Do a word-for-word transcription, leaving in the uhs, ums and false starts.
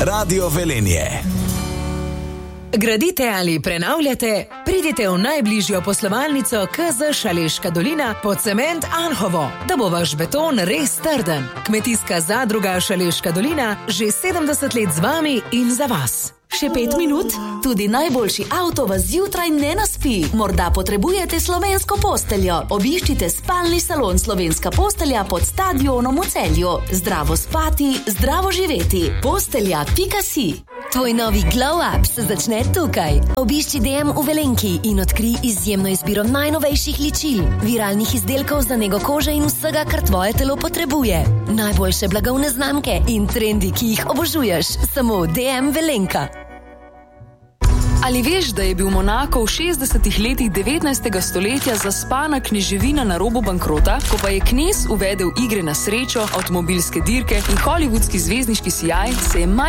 Radio Velenje. Gradite ali prenavljate? Pridite v najbližjo poslovalnico K Z Šaleška dolina pod cement Anhovo, da bo vaš beton res trden. Kmetijska zadruga Šaleška dolina že sedemdeset let z vami in za vas. Še pet minut? Tudi najboljši avto vas zjutraj ne naspi. Morda potrebujete slovensko posteljo. Obiščite spalni salon Slovenska postelja pod stadionom v Celju. Zdravo spati, zdravo živeti. Postelja pika si. Tvoj novi glow up se začne tukaj. Obišči D M v Velenki in odkri izjemno izbiro najnovejših ličil, viralnih izdelkov za nego kože in vsega, kar tvoje telo potrebuje. Najboljše blagovne znamke in trendi, ki jih obožuješ, samo v D M Velenka. Ali veš, da je bil Monako v šestdesetih letih devetnajstega stoletja zaspana kneževina na robu bankrota, ko pa je knez uvedel igre na srečo, avtomobilske dirke in hollywoodski zvezdniški sijaj, se je